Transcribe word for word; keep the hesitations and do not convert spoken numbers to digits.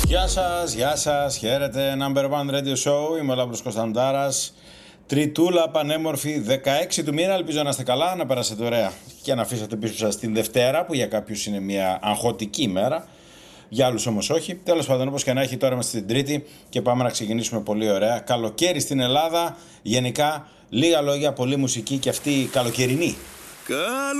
Γεια σας, γεια σας, χαίρετε, Number One Radio Show, είμαι ο Λάμπρος Κωνσταντάρας. Τριτούλα πανέμορφη, δεκαέξι του μήνα, ελπίζω να είστε καλά, να περάσετε ωραία και να αφήσετε πίσω σας την Δευτέρα, που για κάποιους είναι μια αγχωτική ημέρα, για άλλους όμως όχι. Τέλος πάντων, όπως και να έχει, τώρα είμαστε στην Τρίτη και πάμε να ξεκινήσουμε πολύ ωραία. Καλοκαίρι στην Ελλάδα, γενικά λίγα λόγια, πολλή μουσική και αυτή καλοκαιρινή.